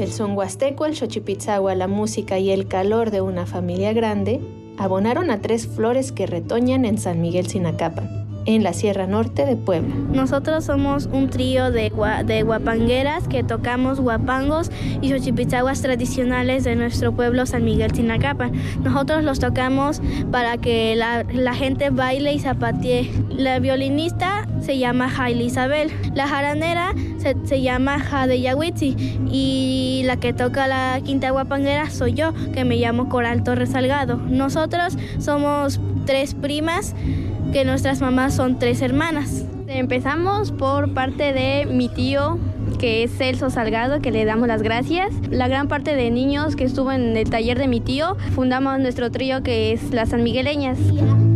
El son huasteco, el xochipitzagua, la música y el calor de una familia grande abonaron a 3 flores que retoñan en San Miguel Sinacapan, en la Sierra Norte de Puebla. Nosotros somos un trío de huapangueras que tocamos huapangos y xochipitzaguas tradicionales de nuestro pueblo San Miguel Sinacapan. Nosotros los tocamos para que la gente baile y zapatee. La violinista se llama Jaile Isabel, la jaranera se llama Jade Yawitzi y la que toca la quinta huapanguera soy yo, que me llamo Coral Torres Salgado. Nosotros somos 3 primas, que nuestras mamás son 3 hermanas. Empezamos por parte de mi tío, que es Celso Salgado, que le damos las gracias. La gran parte de niños que estuvo en el taller de mi tío, fundamos nuestro trío, que es las Sanmigueleñas.